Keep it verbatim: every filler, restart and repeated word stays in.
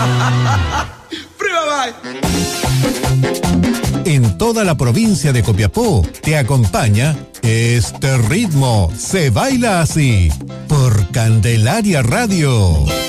¡Prueba, En toda la provincia de Copiapó te acompaña este ritmo. Se baila así por Candelaria Radio.